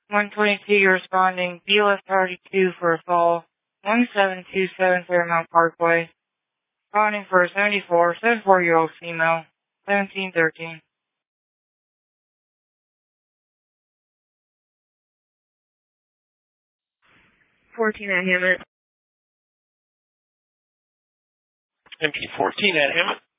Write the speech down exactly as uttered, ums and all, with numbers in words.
one twenty-two, you're responding. B L S Priority two for a fall. one seven two seven Fairmount Parkway. Responding for a seventy-four, seventy-four-year-old female. seventeen thirteen. fourteen at Hammett. M P fourteen at Hammett.